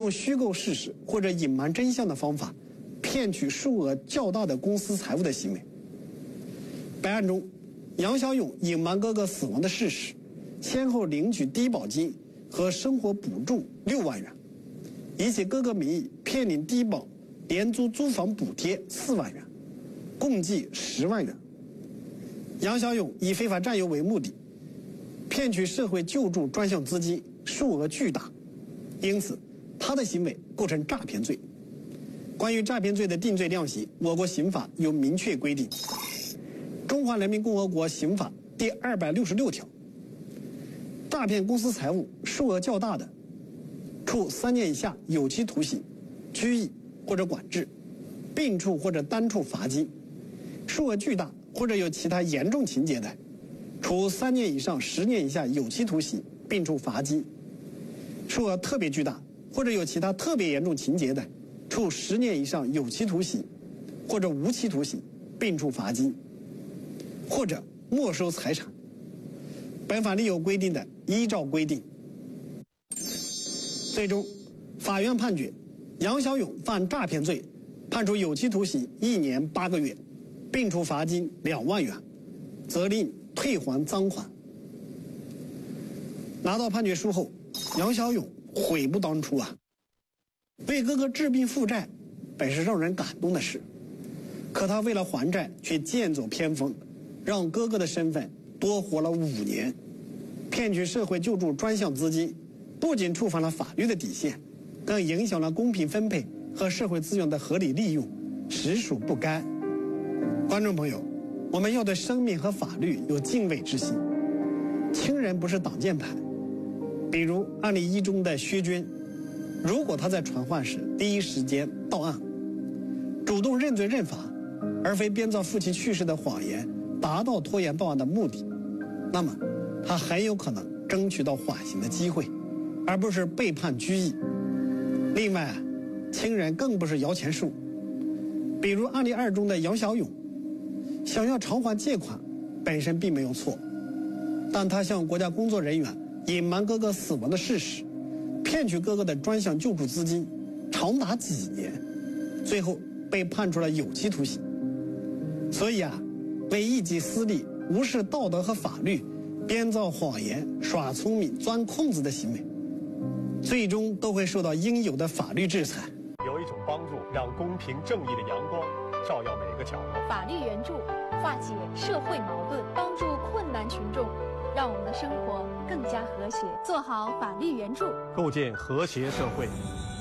用虚构事实或者隐瞒真相的方法骗取数额较大的公司财物的行为。本案中，杨小勇隐瞒哥哥死亡的事实，先后领取低保金和生活补助6万元，以其哥哥名义骗领低保廉租租房补贴4万元，共计10万元。杨小勇以非法占有为目的，骗取社会救助专项资金数额巨大，因此他的行为构成诈骗罪。关于诈骗罪的定罪量刑，我国刑法有明确规定。中华人民共和国刑法第266条，诈骗公司财物数额较大的，处3年以下有期徒刑、拘役或者管制，并处或者单处罚金；数额巨大或者有其他严重情节的，处3年以上10年以下有期徒刑，并处罚金；数额特别巨大或者有其他特别严重情节的，处10年以上有期徒刑或者无期徒刑，并处罚金，或者没收财产。本法另有规定的，依照规定。最终，法院判决杨小勇犯诈骗罪，判处有期徒刑1年8个月，并处罚金2万元，责令退还赃款。拿到判决书后，杨小勇悔不当初啊！为哥哥治病负债，本是让人感动的事，可他为了还债，却剑走偏锋，让哥哥的身份多活了5年，骗取社会救助专项资金，不仅触犯了法律的底线，更影响了公平分配和社会资源的合理利用，实属不该。观众朋友，我们要对生命和法律有敬畏之心。亲人不是挡箭牌，比如案例1中的薛娟，如果他在传唤时第一时间到案，主动认罪认罚，而非编造父亲去世的谎言，达到拖延到案的目的，那么他很有可能争取到缓刑的机会，而不是被判拘役。另外，亲人更不是摇钱树。比如案例2中的杨小勇，想要偿还借款本身并没有错，但他向国家工作人员隐瞒哥哥死亡的事实，骗取哥哥的专项救助资金，长达几年，最后被判处了有期徒刑。所以为一己私利、无视道德和法律，编造谎言、耍聪明、钻空子的行为，最终都会受到应有的法律制裁。 有一种帮助，让公平正义的阳光照耀每个角落。 法律援助，化解社会矛盾，帮助困难群众，让我们的生活更加和谐。做好法律援助， 构建和谐社会。